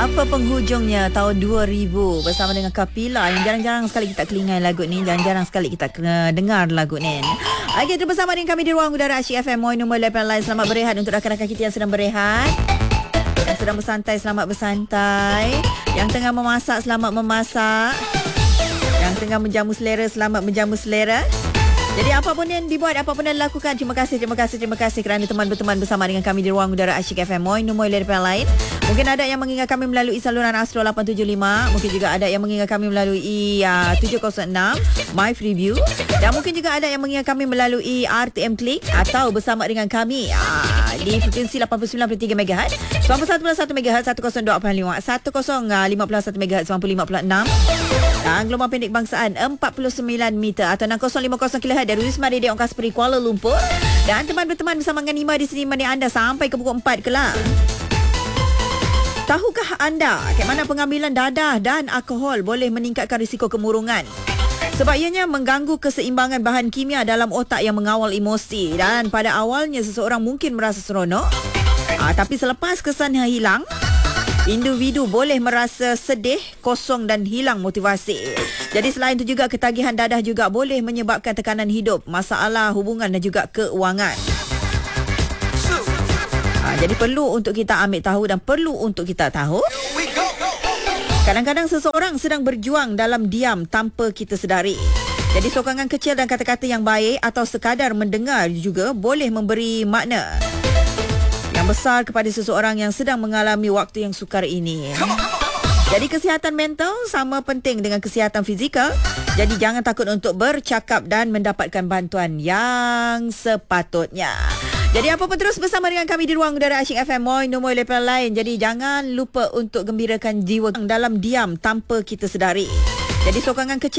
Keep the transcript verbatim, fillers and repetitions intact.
Apa penghujungnya tahun dua ribu bersama dengan Kapila yang jarang-jarang sekali kita kelingai lagu ni, jarang-jarang sekali kita kena dengar lagu ni. Okey, terus bersama dengan kami di ruang udara Asyik F M Moi nombor lapan lain. Selamat berehat untuk rakan-rakan kita yang sedang berehat, yang sedang bersantai, selamat bersantai, yang tengah memasak, selamat memasak, yang tengah menjamu selera, selamat menjamu selera. Jadi apapun yang dibuat, apapun yang dilakukan, terima kasih, terima kasih, terima kasih kerana teman berteman bersama dengan kami di ruang udara Asyik F M Moi nombor lapan lain. Mungkin ada yang mengingat kami melalui saluran Astro lapan tujuh lima. Mungkin juga ada yang mengingat kami melalui uh, tujuh kosong enam My Freeview. Dan mungkin juga ada yang mengingat kami melalui R T M Click atau bersama dengan kami uh, di frekuensi lapan puluh sembilan perpuluhan tiga megahertz, sembilan puluh satu perpuluhan satu megahertz, seratus dua puluh lima, seratus lima puluh satu megahertz, sembilan puluh lima perpuluhan enam. Dan gelombang pendek bangsaan empat puluh sembilan meter atau enam kosong lima kosong kilohertz dari Wisma Radio Angkasa Peri Kuala Lumpur. Dan teman berteman bersama dengan Nima di sini menemani anda sampai ke pukul empat kelak. Tahukah anda ke mana pengambilan dadah dan alkohol boleh meningkatkan risiko kemurungan? Sebab ianya mengganggu keseimbangan bahan kimia dalam otak yang mengawal emosi. Dan pada awalnya seseorang mungkin merasa seronok, ah, tapi selepas kesannya hilang, individu boleh merasa sedih, kosong dan hilang motivasi. Jadi selain itu juga ketagihan dadah juga boleh menyebabkan tekanan hidup, masalah hubungan dan juga keuangan. Ha, jadi perlu untuk kita ambil tahu dan perlu untuk kita tahu. Kadang-kadang seseorang sedang berjuang dalam diam tanpa kita sedari. Jadi sokongan kecil dan kata-kata yang baik atau sekadar mendengar juga boleh memberi makna yang besar kepada seseorang yang sedang mengalami waktu yang sukar ini. Jadi kesihatan mental sama penting dengan kesihatan fizikal. Jadi jangan takut untuk bercakap dan mendapatkan bantuan yang sepatutnya. Jadi apa pun terus bersama dengan kami di ruang udara Asyik F M Moi nombor lapan lain. Jadi jangan lupa untuk gembirakan jiwa dalam diam tanpa kita sedari. Jadi sokongan kecil